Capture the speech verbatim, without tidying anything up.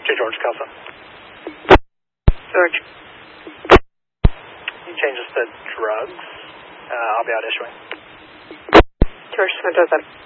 J. George Kelso. George. You change this to drugs. Uh, I'll be out issuing. George Mendoza.